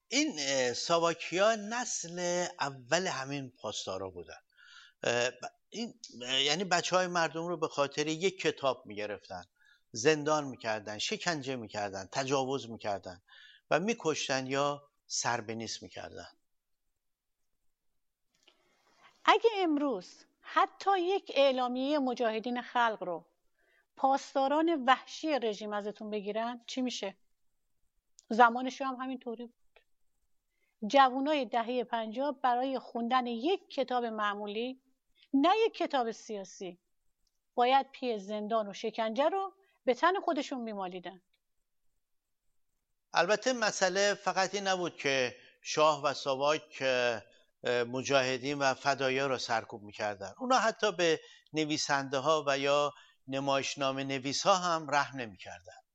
این ساواکیا نسل اول همین پاسدارا بودن. این یعنی بچه های مردم رو به خاطر یک کتاب میگرفتن، زندان میکردن، شکنجه میکردن، تجاوز میکردن و میکشتن یا سربنیست میکردن. اگه امروز حتی یک اعلامیه مجاهدین خلق رو پاسداران وحشی رژیم ازتون بگیرن چی میشه؟ زمانش هم همینطوری بود. جوانای دهه 50 برای خوندن یک کتاب معمولی، نه یک کتاب سیاسی، باید پی زندان و شکنجه رو به تن خودشون میمالیدن. البته مسئله فقط این نبود که شاه و ساواک مجاهدین و فدایا را سرکوب میکردن. اونا حتی به نویسنده ها و یا نمایشنامه نویس ها هم رحم نمیکردن.